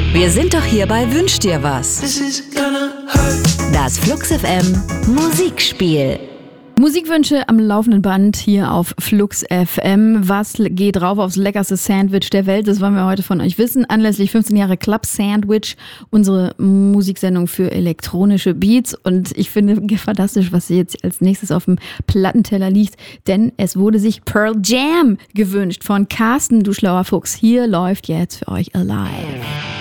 Wir sind doch hier bei Wünsch dir was. Das Flux FM Musikspiel. Musikwünsche am laufenden Band hier auf Flux FM. Was geht drauf aufs leckerste Sandwich der Welt? Das wollen wir heute von euch wissen. Anlässlich 15 Jahre Club Sandwich, unsere Musiksendung für elektronische Beats. Und ich finde fantastisch, was jetzt als nächstes auf dem Plattenteller liegt. Denn es wurde sich Pearl Jam gewünscht von Carsten, du schlauer Fuchs. Hier läuft jetzt für euch Alive.